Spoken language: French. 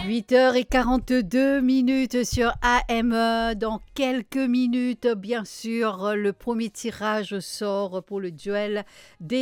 8h42 sur AME. Dans quelques minutes, bien sûr, le premier tirage sort pour le duel des